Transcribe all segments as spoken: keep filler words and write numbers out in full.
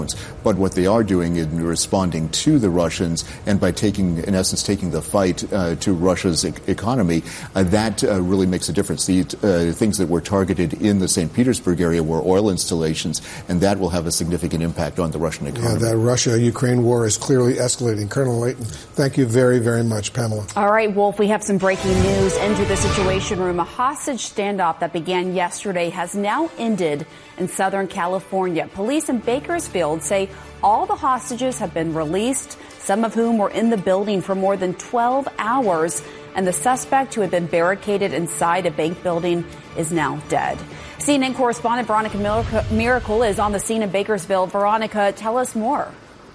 But what they are doing in responding to the Russians and by taking, in essence, taking the fight uh, to Russia's e- economy, uh, that uh, really makes a difference. The uh, things that were targeted in the Saint Petersburg area were oil installations, and that will have a significant impact on the Russian economy. Yeah, that Russia-Ukraine war is clearly escalating. Colonel Layton, thank you very, very much. Pamela. All right, Wolf, we have some breaking news into the Situation Room. A hostage standoff that began yesterday has now ended in Southern California. Police in Bakersfield say all the hostages have been released, some of whom were in the building for more than twelve hours, and the suspect who had been barricaded inside a bank building is now dead. C N N correspondent Veronica Miracle is on the scene in Bakersfield. Veronica, tell us more.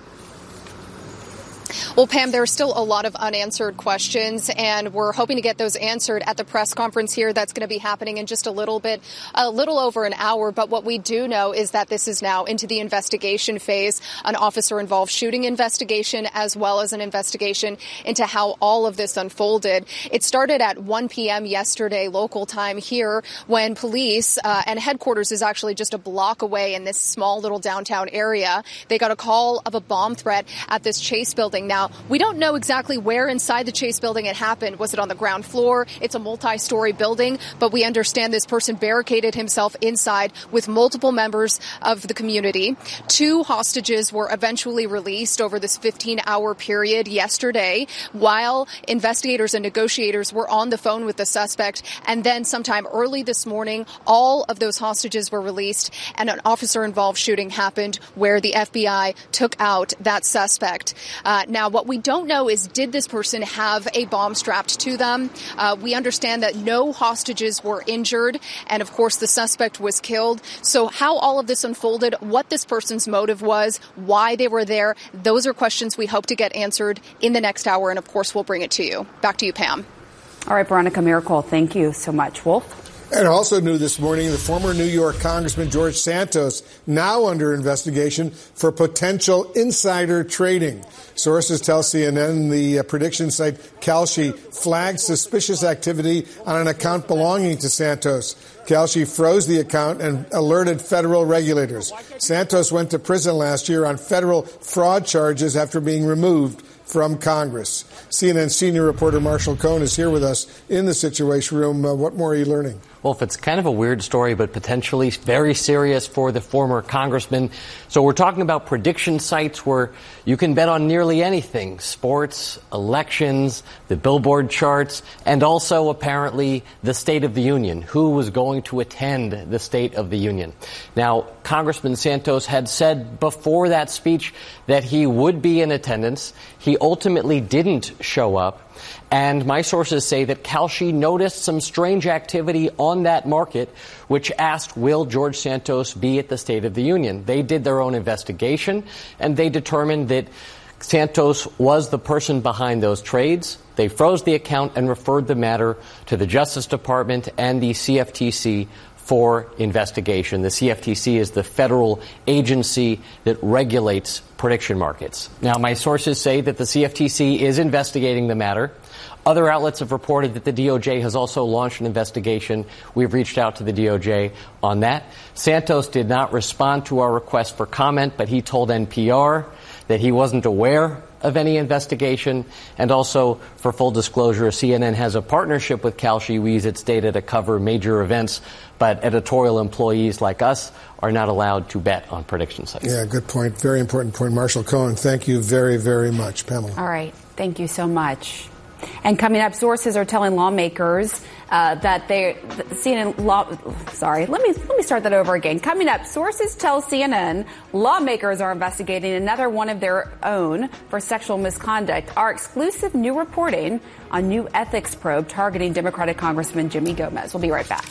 Well, Pam, there are still a lot of unanswered questions, and we're hoping to get those answered at the press conference here that's going to be happening in just a little bit, a little over an hour. But what we do know is that this is now into the investigation phase, an officer-involved shooting investigation, as well as an investigation into how all of this unfolded. It started at one p.m. yesterday, local time here, when police uh, and headquarters is actually just a block away in this small little downtown area. They got a call of a bomb threat at this Chase building. Now, we don't know exactly where inside the Chase building it happened. Was it on the ground floor? It's a multi-story building, but we understand this person barricaded himself inside with multiple members of the community. Two hostages were eventually released over this fifteen-hour period yesterday while investigators and negotiators were on the phone with the suspect. And then sometime early this morning, all of those hostages were released and an officer-involved shooting happened where the F B I took out that suspect. Uh, now, what we don't know is, did this person have a bomb strapped to them? Uh, we understand that no hostages were injured, and of course the suspect was killed. So how all of this unfolded, what this person's motive was, why they were there, those are questions we hope to get answered in the next hour, and of course we'll bring it to you. Back to you, Pam. All right, Veronica Miracle, thank you so much. Wolf? And also new this morning, the former New York Congressman George Santos now under investigation for potential insider trading. Sources tell C N N the uh, prediction site Kalshi flagged suspicious activity on an account belonging to Santos. Kalshi froze the account and alerted federal regulators. Santos went to prison last year on federal fraud charges after being removed from Congress. C N N senior reporter Marshall Cohn is here with us in the Situation Room. Uh, what more are you learning? Well, if it's kind of a weird story, but potentially very serious for the former congressman. So we're talking about prediction sites where you can bet on nearly anything: sports, elections, the Billboard charts, and also apparently the State of the Union. Who was going to attend the State of the Union? Now, Congressman Santos had said before that speech that he would be in attendance. He ultimately didn't show up. And my sources say that Kalshi noticed some strange activity on that market, which asked, will George Santos be at the State of the Union? They did their own investigation, and they determined that Santos was the person behind those trades. They froze the account and referred the matter to the Justice Department and the C F T C for investigation. The C F T C is the federal agency that regulates prediction markets. Now, my sources say that the C F T C is investigating the matter. Other outlets have reported that the D O J has also launched an investigation. We've reached out to the D O J on that. Santos did not respond to our request for comment, but he told N P R that he wasn't aware of any investigation. And also, for full disclosure, C N N has a partnership with Kalshi. We use its data to cover major events, but editorial employees like us are not allowed to bet on prediction sites. Yeah, good point. Very important point. Marshall Cohn, thank you very, very much. Pamela. All right. Thank you so much. And coming up, sources are telling lawmakers uh, that they C N N law. Sorry, let me let me start that over again. Coming up, sources tell C N N lawmakers are investigating another one of their own for sexual misconduct. Our exclusive new reporting on new ethics probe targeting Democratic Congressman Jimmy Gomez. We'll be right back.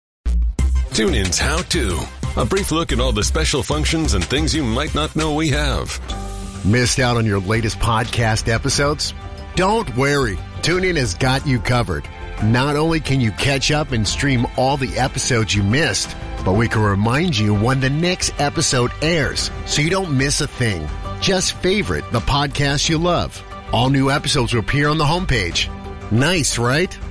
TuneIn's How To. A brief look at all the special functions and things you might not know we have. Missed out on your latest podcast episodes? Don't worry. TuneIn has got you covered. Not only can you catch up and stream all the episodes you missed, but we can remind you when the next episode airs so you don't miss a thing. Just favorite the podcast you love. All new episodes will appear on the homepage. Nice, right?